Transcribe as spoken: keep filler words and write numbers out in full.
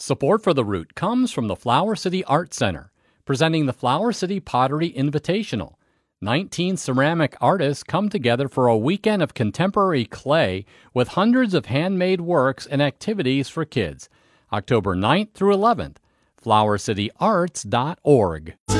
Support for the route comes from the Flower City Art Center, presenting the Flower City Pottery Invitational. nineteen ceramic artists come together for a weekend of contemporary clay with hundreds of handmade works and activities for kids. October ninth through eleventh. flower city arts dot org.